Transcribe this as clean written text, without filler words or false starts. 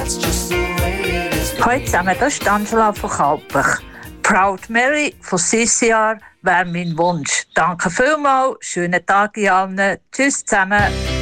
Hallo zusammen, das ist Angela von Kalpach. Proud Mary von CCR wäre mein Wunsch. Danke vielmals, schönen Tag Ihnen allen. Tschüss zusammen.